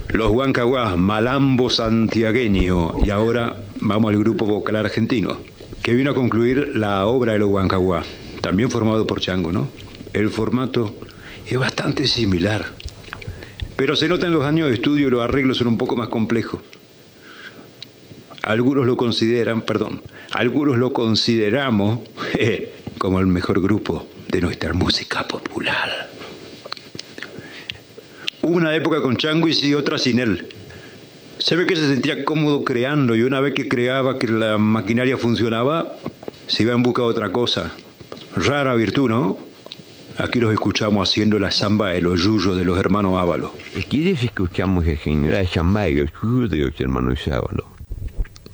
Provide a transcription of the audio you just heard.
Los Huancahuás, Malambo santiagueño. Y ahora vamos al grupo vocal argentino, que vino a concluir la obra de los Huancahuás, también formado por Chango, ¿no? El formato es bastante similar, pero se nota en los años de estudio y los arreglos son un poco más complejos. Algunos lo consideramos como el mejor grupo de nuestra música popular. Hubo una época con Chango y otra sin él. Se ve que se sentía cómodo creando y una vez que creaba, que la maquinaria funcionaba, se iba en busca de otra cosa. Rara virtud, ¿no? Aquí los escuchamos haciendo la samba de los yuyos de los hermanos Ábalos. Aquí les escuchamos a generar samba de los yuyos de los hermanos Ábalos.